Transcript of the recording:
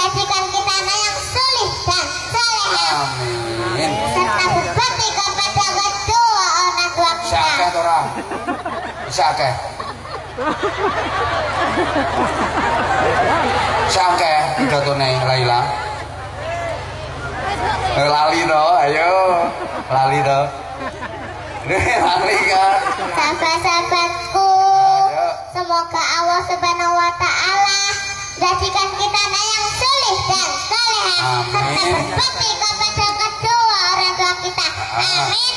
jadikan kita anak yang sulih dan saleh. Amin. Serta berbakti kepada kedua orang tua kita. Sakeh ora? Sakeh. Sakeh pidotone Laila. Lali to, ayo. Lali to. Lali kan. Sahabat-sahabatku, semoga Allah Subhanahu wa taala jadikan kita anak yang sulih dan saleh serta berbakti kepada kedua orang tua kita. Amin.